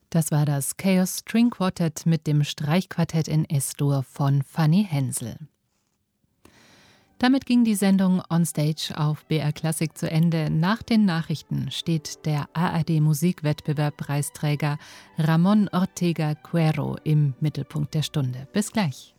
Das war das Chaos String Quartet mit dem Streichquartett in S-Dur von Fanny Hensel. Damit ging die Sendung Onstage auf BR Klassik zu Ende. Nach den Nachrichten steht der ARD-Musikwettbewerb-Preisträger Ramon Ortega Cuero im Mittelpunkt der Stunde. Bis gleich.